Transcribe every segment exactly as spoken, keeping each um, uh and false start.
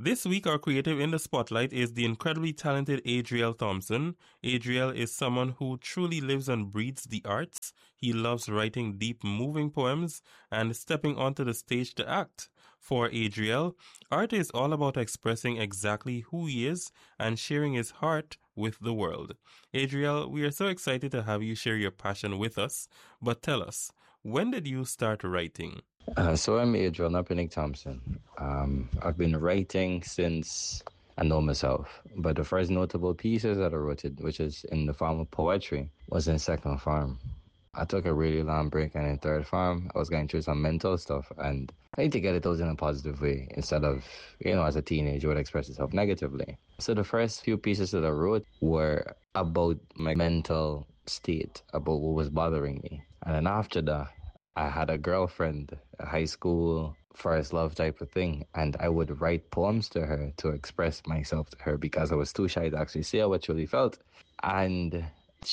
This week, our creative in the spotlight is the incredibly talented Adriel Thompson. Adriel is someone who truly lives and breathes the arts. He loves writing deep, moving poems and stepping onto the stage to act. For Adriel, art is all about expressing exactly who he is and sharing his heart with the world. Adriel, we are so excited to have you share your passion with us. But tell us, when did you start writing? Uh, so I'm Adriel Napinick Thompson. Um, I've been writing since I know myself, but the first notable pieces that I wrote, it, which is in the form of poetry, was in second form. I took a really long break, and in third form, I was going through some mental stuff, and I need to get it out in a positive way instead of, you know, as a teenager, would express itself negatively. So the first few pieces that I wrote were about my mental state, about what was bothering me. And then after that, I had a girlfriend, a high school first love type of thing, and I would write poems to her to express myself to her because I was too shy to actually say how I truly felt. And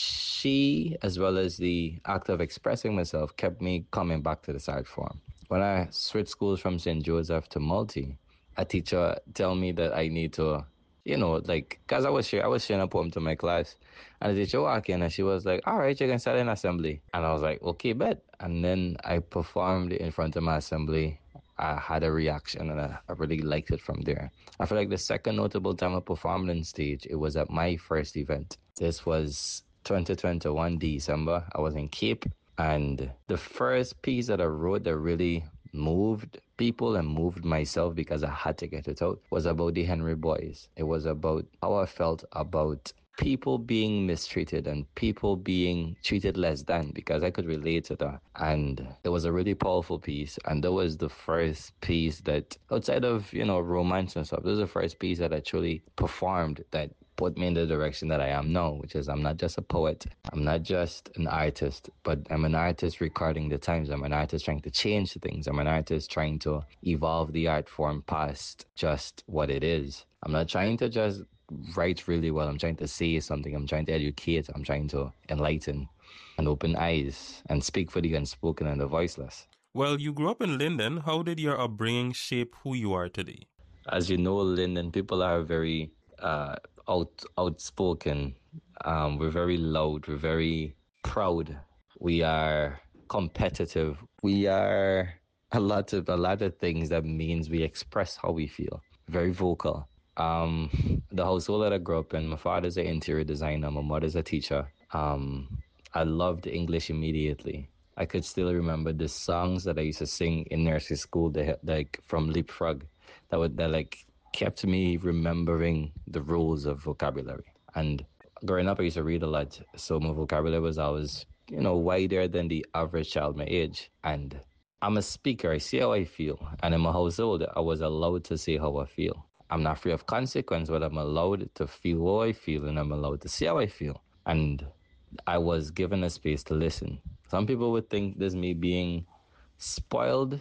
she, as well as the act of expressing myself, kept me coming back to the side form. When I switched schools from Saint Joseph to Multi, a teacher tell me that I need to, you know, like, because I was share, I was sharing a poem to my class, and the teacher walked in and she was like, all right, you can start an assembly. And I was like, okay, bet. And then I performed in front of my assembly. I had a reaction, and I, I really liked it from there. I feel like the second notable time I performed on stage, it was at my first event. This was twenty twenty-one December. I was in Cape, and the first piece that I wrote that really moved people and moved myself because I had to get it out was about the Henry Boys. It was about how I felt about people being mistreated and people being treated less than, because I could relate to that. And it was a really powerful piece. And that was the first piece that, outside of, you know, romance and stuff, this was the first piece that I truly performed that put me in the direction that I am now, which is I'm not just a poet, I'm not just an artist, but I'm an artist recording the times. I'm an artist trying to change things. I'm an artist trying to evolve the art form past just what it is. I'm not trying to just write really well. I'm trying to say something. I'm trying to educate. I'm trying to enlighten and open eyes and speak for the unspoken and the voiceless. Well, you grew up in Linden. How did your upbringing shape who you are today? As you know, Linden, people are very uh, out outspoken. Um, we're very loud. We're very proud. We are competitive. We are a lot of a lot of things that means we express how we feel. Very vocal. Um, the household that I grew up in, my father's an interior designer, my mother's a teacher. Um, I loved English immediately. I could still remember the songs that I used to sing in nursery school, that, like from Leapfrog, that would that like kept me remembering the rules of vocabulary. And growing up, I used to read a lot, so my vocabulary was always, you know, wider than the average child my age. And I'm a speaker. I say how I feel, and in my household, I was allowed to say how I feel. I'm not free of consequence, but I'm allowed to feel how I feel, and I'm allowed to say how I feel. And I was given a space to listen. Some people would think this me being spoiled,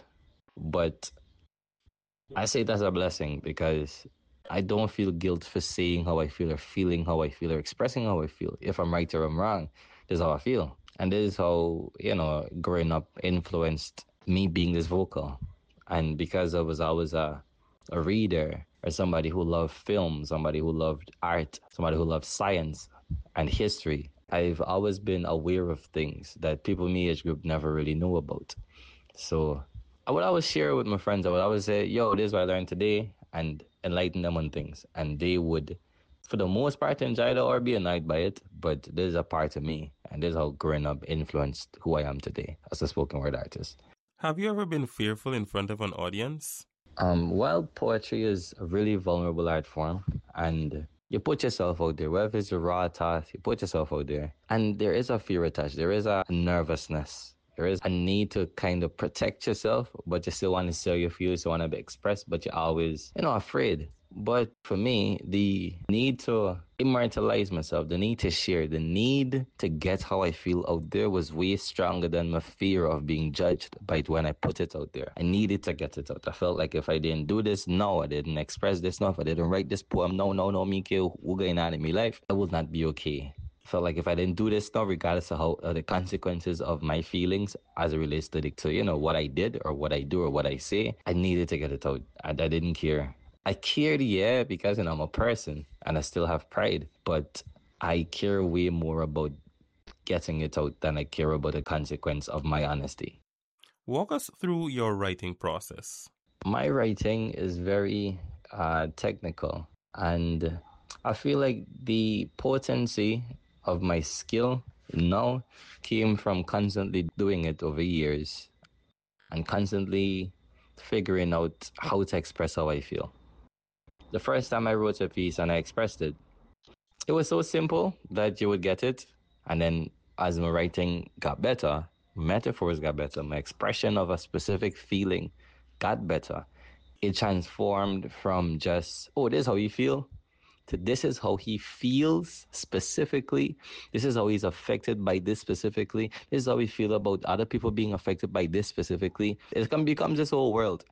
but I say that's a blessing because I don't feel guilt for saying how I feel or feeling how I feel or expressing how I feel. If I'm right or I'm wrong, this is how I feel. And this is how, you know, growing up influenced me being this vocal. And because I was always a, a reader or somebody who loved film, somebody who loved art, somebody who loved science and history, I've always been aware of things that people in my age group never really knew about. So I would always share with my friends. I would always say, yo, this is what I learned today, and enlighten them on things. And they would, for the most part, enjoy it or be annoyed by it. But this is a part of me. And this is how growing up influenced who I am today as a spoken word artist. Have you ever been fearful in front of an audience? Um, well, poetry is a really vulnerable art form. And you put yourself out there, whether it's a raw thought, you put yourself out there. And there is a fear attached. There is a nervousness. There is a need to kind of protect yourself, but you still want to sell your feelings, you want to be expressed, but you're always, you know, afraid. But for me, the need to immortalize myself, the need to share, the need to get how I feel out there was way stronger than my fear of being judged by when I put it out there. I needed to get it out. I felt like if I didn't do this, no, I didn't express this, no, if I didn't write this poem, no, no, no, Miki, what's going on in my life, I would not be okay. Felt like if I didn't do this now, regardless of how uh, the consequences of my feelings as it relates to, the, to, you know, what I did or what I do or what I say, I needed to get it out. And I didn't care. I care, yeah, because you know, I'm a person and I still have pride, but I care way more about getting it out than I care about the consequence of my honesty. Walk us through your writing process. My writing is very uh, technical, and I feel like the potency of my skill now came from constantly doing it over years and constantly figuring out how to express how I feel. The first time I wrote a piece and I expressed it, it was so simple that you would get it. And then as my writing got better, metaphors got better, my expression of a specific feeling got better. It transformed from just, oh, this is how you feel, to this is how he feels specifically. This is how he's affected by this specifically. This is how we feel about other people being affected by this specifically. It can become this whole world.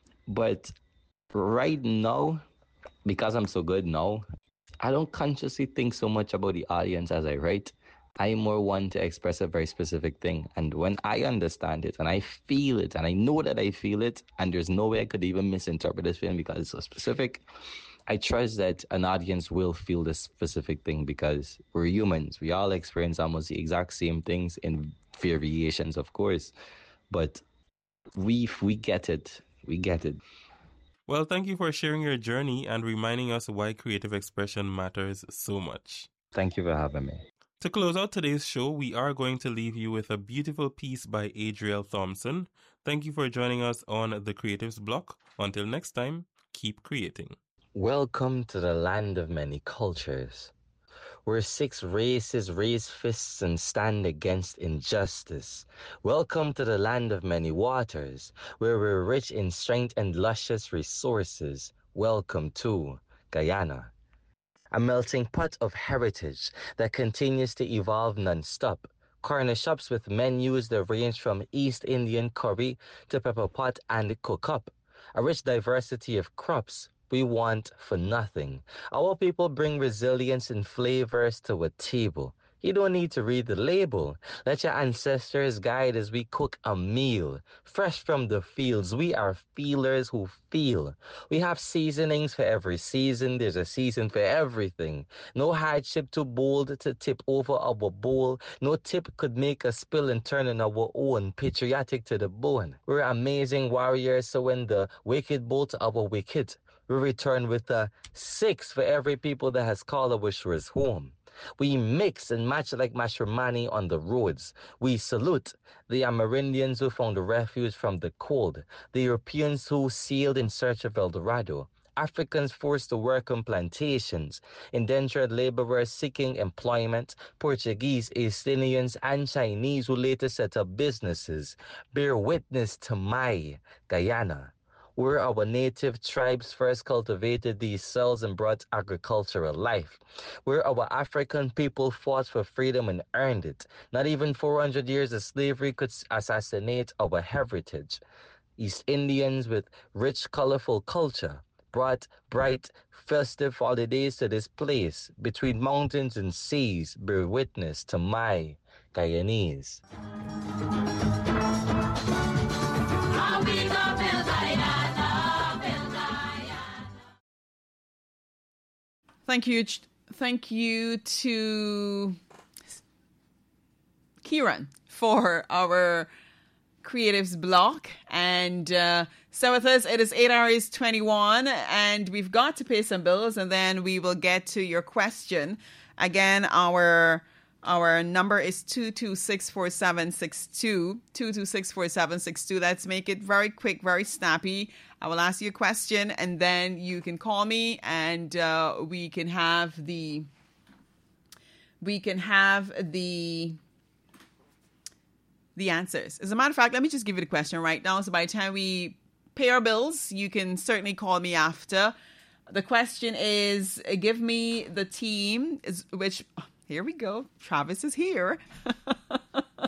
But right now, because I'm so good now, I don't consciously think so much about the audience as I write. I more want to express a very specific thing. And when I understand it and I feel it and I know that I feel it, and there's no way I could even misinterpret this film because it's so specific, I trust that an audience will feel this specific thing because we're humans. We all experience almost the exact same things in variations, of course. But we, we get it. We get it. Well, thank you for sharing your journey and reminding us why creative expression matters so much. Thank you for having me. To close out today's show, we are going to leave you with a beautiful piece by Adriel Thompson. Thank you for joining us on The Creatives Block. Until next time, keep creating. Welcome to the land of many cultures, where six races raise fists and stand against injustice. Welcome to the land of many waters, where we're rich in strength and luscious resources. Welcome to Guyana, a melting pot of heritage that continues to evolve non-stop. Corner shops with menus that range from East Indian curry to pepper pot and cook up. A rich diversity of crops we want for nothing. Our people bring resilience and flavors to a table. You don't need to read the label. Let your ancestors guide as we cook a meal. Fresh from the fields, we are feelers who feel. We have seasonings for every season. There's a season for everything. No hardship too bold to tip over our bowl. No tip could make us spill and turn on our own. Patriotic to the bone. We're amazing warriors, so when the wicked bolt our wicked, we return with a six for every people that has called our shores home. We mix and match like matrimony on the roads. We salute the Amerindians who found refuge from the cold, the Europeans who sailed in search of El Dorado, Africans forced to work on plantations, indentured laborers seeking employment, Portuguese, East Indians, and Chinese who later set up businesses. Bear witness to my Guyana, where our native tribes first cultivated these cells and brought agricultural life, where our African people fought for freedom and earned it. Not even four hundred years of slavery could assassinate our heritage. East Indians with rich, colorful culture brought bright, festive holidays to this place. Between mountains and seas, bear witness to my Guyanese. Thank you. Thank you to Kieran for our creatives block. And uh, so with us, it is eight hours twenty-one, and we've got to pay some bills, and then we will get to your question. Again, our our number is two two six four seven six two, two two six four seven six two. Let's make it very quick, very snappy. I will ask you a question, and then you can call me, and uh, we can have the we can have the the answers. As a matter of fact, let me just give you the question right now. So by the time we pay our bills, you can certainly call me after. The question is, give me the team, is which, here we go, Travis is here.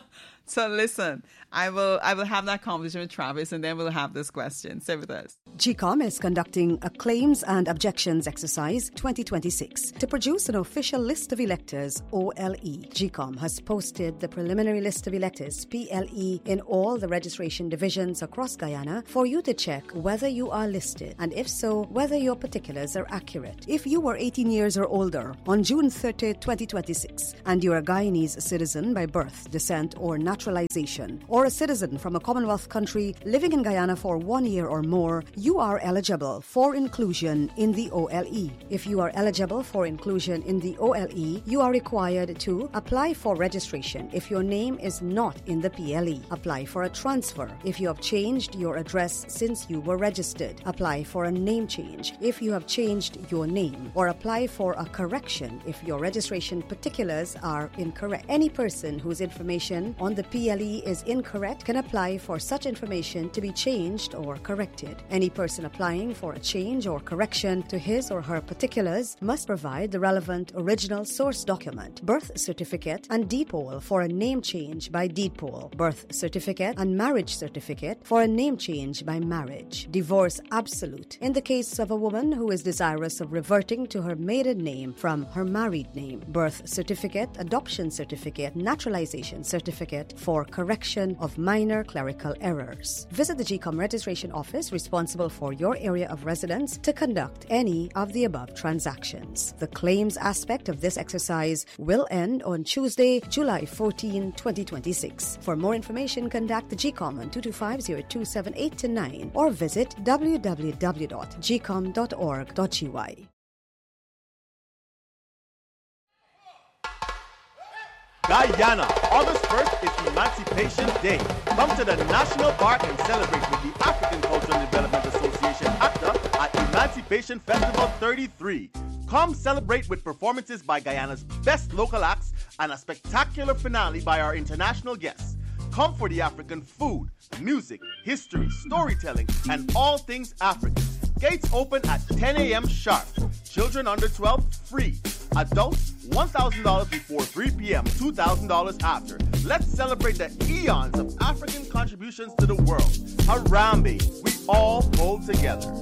So listen, I will I will have that conversation with Travis, and then we'll have this question. Stay with us. G COM is conducting a Claims and Objections Exercise twenty twenty-six to produce an official list of electors, O L E. G COM has posted the preliminary list of electors, P L E, in all the registration divisions across Guyana for you to check whether you are listed, and if so, whether your particulars are accurate. If you were eighteen years or older on June thirtieth, twenty twenty-six, and you are a Guyanese citizen by birth, descent, or naturalization, or a citizen from a Commonwealth country living in Guyana for one year or more, you are eligible for inclusion in the O L E. If you are eligible for inclusion in the O L E, you are required to apply for registration if your name is not in the P L E. Apply for a transfer if you have changed your address since you were registered. Apply for a name change if you have changed your name, or apply for a correction if your registration particulars are incorrect. Any person whose information on the P L E is incorrect can apply for such information to be changed or corrected. Any person applying for a change or correction to his or her particulars must provide the relevant original source document, birth certificate and deed poll for a name change by deed poll, birth certificate and marriage certificate for a name change by marriage, divorce absolute in the case of a woman who is desirous of reverting to her maiden name from her married name, birth certificate, adoption certificate, naturalization certificate for correction of minor clerical errors. Visit the G COM registration office responsible for your area of residence to conduct any of the above transactions. The claims aspect of this exercise will end on Tuesday, July fourteenth, twenty twenty-six. For more information, contact the G COM on two two five, zero two seven eight to nine or visit w w w dot g com dot org dot g y. Guyana, August first is Emancipation Day. Come to the National Park and celebrate with the African Cultural Development Association, ACTA, at Emancipation Festival thirty-three. Come celebrate with performances by Guyana's best local acts and a spectacular finale by our international guests. Come for the African food, music, history, storytelling, and all things African. Gates open at ten a.m. sharp. Children under twelve, free. Adults, one thousand dollars before three p.m., two thousand dollars after. Let's celebrate the eons of African contributions to the world. Harambe, we all hold together.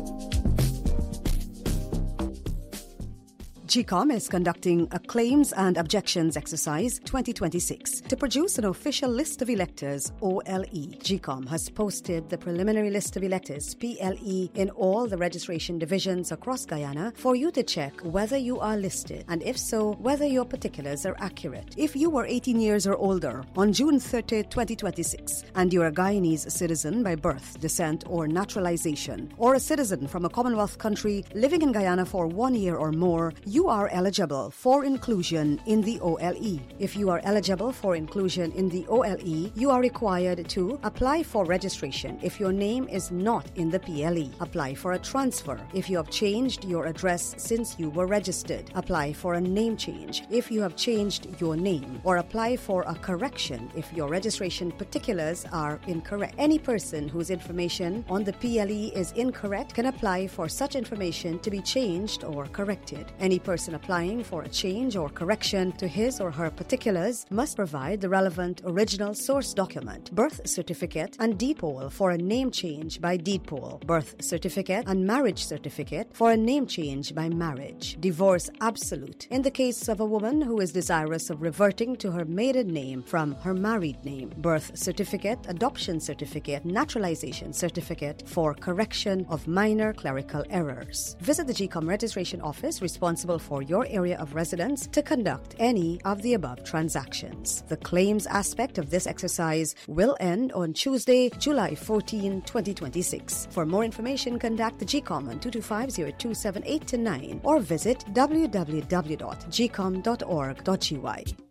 G COM is conducting a Claims and Objections Exercise twenty twenty-six to produce an official list of electors, O L E. G COM has posted the preliminary list of electors, P L E, in all the registration divisions across Guyana for you to check whether you are listed, and if so, whether your particulars are accurate. If you were eighteen years or older on June thirtieth, twenty twenty-six, and you are a Guyanese citizen by birth, descent, or naturalization, or a citizen from a Commonwealth country living in Guyana for one year or more, you You are eligible for inclusion in the O L E. If you are eligible for inclusion in the O L E, you are required to apply for registration if your name is not in the P L E. Apply for a transfer if you have changed your address since you were registered. Apply for a name change if you have changed your name, or apply for a correction if your registration particulars are incorrect. Any person whose information on the P L E is incorrect can apply for such information to be changed or corrected. Any person person applying for a change or correction to his or her particulars must provide the relevant original source document, birth certificate and deed poll for a name change by deed poll, birth certificate and marriage certificate for a name change by marriage, divorce absolute in the case of a woman who is desirous of reverting to her maiden name from her married name, birth certificate, adoption certificate, naturalization certificate for correction of minor clerical errors. Visit the G COM registration office responsible for your area of residence to conduct any of the above transactions. The claims aspect of this exercise will end on Tuesday, July fourteenth, twenty twenty-six. For more information, contact the G COM on two two five, zero two seven eight to nine or visit w w w dot g com dot org dot g y.